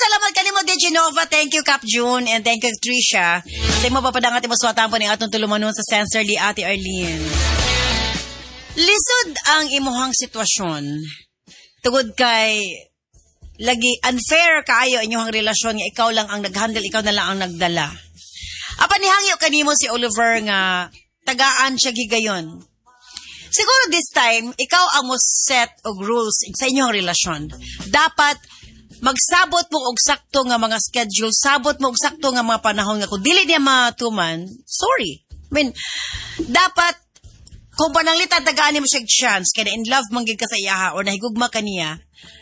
salamat kanimo de Genova. Thank you Cap June and thank you Trisha. Sa mo papadangat mo suwatan po ning atong tulumanon sa Sensorly Ate Arlene. Lisod ang imuhang sitwasyon. Tugod kay lagi unfair kaayo inyong relasyon nga ikaw lang ang naghandle, ikaw na lang ang nagdala. Apan nihangyo kanimo si Oliver nga tagaan siya gigayon. Siguro this time, ikaw ang mo set og rules sa inyong relasyon. Dapat magsabot mo og sakto nga mga schedule, sabot mo og sakto nga mga panahon nga kung dili niya matuman, sorry. I mean, dapat kung pananglitan tagaan mo siya chance kaya in love manggid ka sa iyaha o nahigugma ka niya,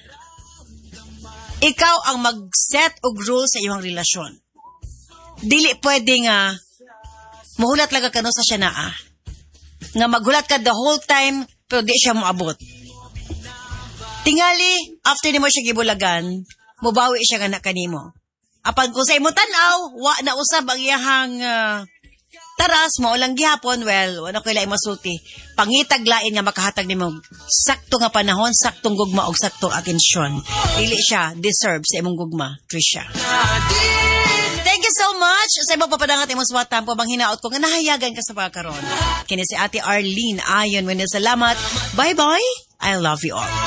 ikaw ang mag-set og rules sa iyong relasyon. Dili pwede nga muhulat lang ka no sa siya naa. Nga maghulat ka the whole time pero di siya moabot. Tingali, after ni mo siya gibulagan, mubawi siya nga na kanimo. Apan kung sa imo tan-aw, wa na usab ang iyahang taras mo lang gihapon, well, wala ko ilay masulti. Pangitag lain nga makahatag nimo sakto nga panahon, saktong gugma og saktong atensyon. Dili siya deserve sa imong gugma, Trisha. Thank you so much. Sa ibang papadangat imong suwatan po bang hinaot ko nga nahayagan ka sa pagkaroon. Kini si Ate Arlene ayon when salamat. Bye-bye. I love you all.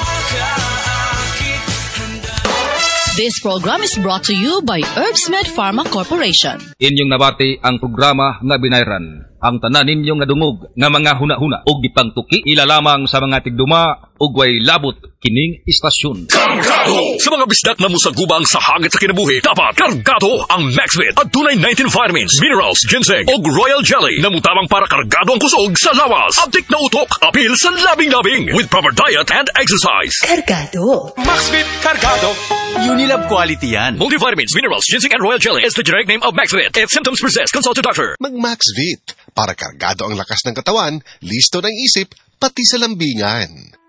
This program is brought to you by Herbsmed Pharma Corporation. Inyong nabati ang programa nga binayran. Ang tanan ninyo nga dungog nga mga huna-huna og gipangtuki ilalamang sa mga tigduma ug way labot kining istasyon. Kargado! Sa mga bisdak na musagubang sa hangit sa kinabuhi, dapat kargado ang Maxvit at tunay 19 vitamins, minerals, ginseng ug royal jelly na mutabang para kargado ang kusog sa lawas. Abdik na utok, apil sa labing-labing with proper diet and exercise. Kargado. Maxvit Kargado. Unilab quality yan. Multivitamins, minerals, ginseng and royal jelly is the generic name of Maxvit. If symptoms persist, consult your doctor. Mag-Maxvit para kargado ang lakas ng katawan, listo ng isip, pati sa lambingan.